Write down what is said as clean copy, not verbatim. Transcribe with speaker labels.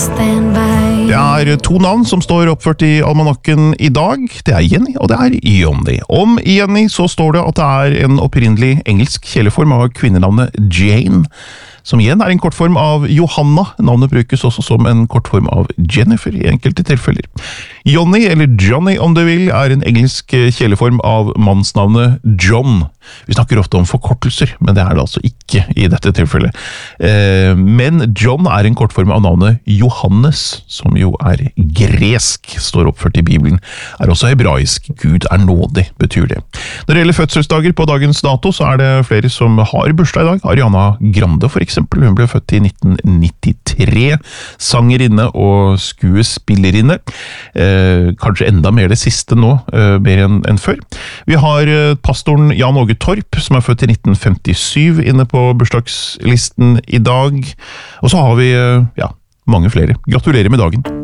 Speaker 1: Det to navn som står oppført i almanakken i dag. Det Jenny, og det Johnny. Om Jenny så står det at det en opprinnelig engelsk kjæleform av kvinnenavnet Jane, som igjen en kortform av Johanna. Navnet brukes også som en kortform av Jennifer i enkelte tilfeller. Johnny, eller Johnny om du vil, en engelsk kjæleform av mannsnavnet John. Vi snakker ofte om forkortelser, men det det altså ikke i dette tilfellet. Men John en kortform av navnet Johannes, som jo gresk, står oppført i Bibelen. Også hebraisk. Gud nådig, betyr det. Når det gjelder fødselsdager på dagens dato, så det flere som har bursdag i dag. Ariana Grande for eksempel, hun ble født i 1993. Sangerinne og skuespillerinne. Kanskje enda mer det siste nå, mer enn før. Vi har pastoren Jan Åge Torp, som født i 1957, inne på bursdagslisten i dag. Og så har vi, mange flere. Gratulerer med dagen!